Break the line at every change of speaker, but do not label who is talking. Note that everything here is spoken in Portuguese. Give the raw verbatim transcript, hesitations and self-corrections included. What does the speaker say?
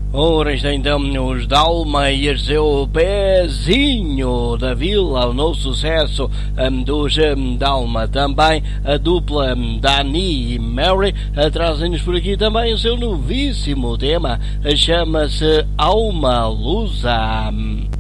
Ora, está então os Dalma e o seu pezinho da vila, o novo sucesso um, dos um, Dalma. Também a dupla um, Dani e Mary uh, trazem-nos por aqui também o seu novíssimo tema, chama-se Alma Lusa.